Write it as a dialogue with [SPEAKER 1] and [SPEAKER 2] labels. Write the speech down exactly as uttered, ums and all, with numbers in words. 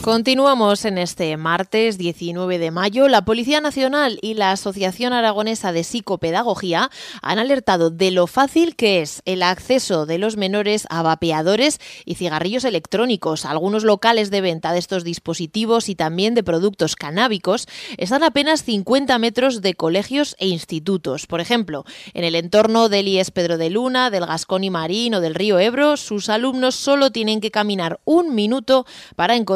[SPEAKER 1] Continuamos en este martes diecinueve de mayo. La Policía Nacional y la Asociación Aragonesa de Psicopedagogía han alertado de lo fácil que es el acceso de los menores a vapeadores y cigarrillos electrónicos. Algunos locales de venta de estos dispositivos y también de productos canábicos están a apenas cincuenta metros de colegios e institutos. Por ejemplo, en el entorno del I E S Pedro de Luna, del Gascón y Marín o del río Ebro, sus alumnos solo tienen que caminar un minuto para encontrar